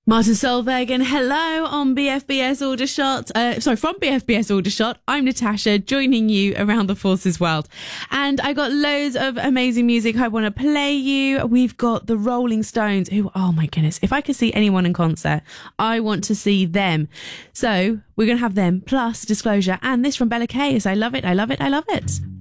Martin Solveig, and hello on BFBS Aldershot. From BFBS Aldershot, I'm Natasha, joining you around the Forces world. And I got loads of amazing music I want to play you. We've got the Rolling Stones, who, oh my goodness, if I could see anyone in concert, I want to see them. So we're going to have them, plus Disclosure, and this from Bella K. I love it, I love it, I love it.